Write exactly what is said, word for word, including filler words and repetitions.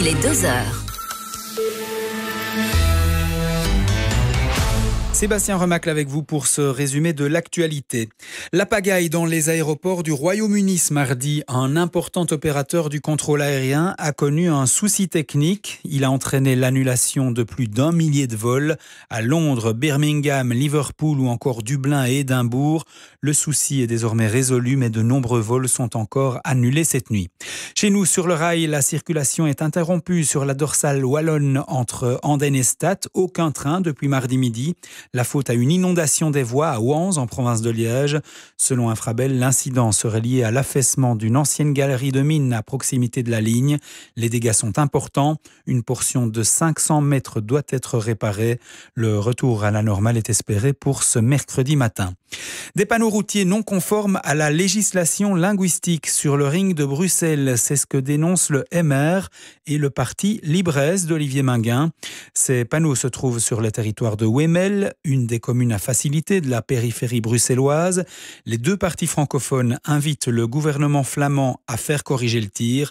Les deux heures. Sébastien Remacle avec vous pour ce résumé de l'actualité. La pagaille dans les aéroports du Royaume-Uni ce mardi. Un important opérateur du contrôle aérien a connu un souci technique. Il a entraîné l'annulation de plus d'un millier de vols à Londres, Birmingham, Liverpool ou encore Dublin et Édimbourg. Le souci est désormais résolu, mais de nombreux vols sont encore annulés cette nuit. Chez nous, sur le rail, la circulation est interrompue sur la dorsale wallonne entre Andenne et Stade. Aucun train depuis mardi midi. La faute à une inondation des voies à Ouanze, en province de Liège. Selon Infrabel, l'incident serait lié à l'affaissement d'une ancienne galerie de mines à proximité de la ligne. Les dégâts sont importants. Une portion de cinq cents mètres doit être réparée. Le retour à la normale est espéré pour ce mercredi matin. Des panneaux routiers non conformes à la législation linguistique sur le ring de Bruxelles. C'est ce que dénonce le M R et le parti Libresse d'Olivier Minguin. Ces panneaux se trouvent sur le territoire de Wemel, une des communes à facilité de la périphérie bruxelloise. Les deux partis francophones invitent le gouvernement flamand à faire corriger le tir.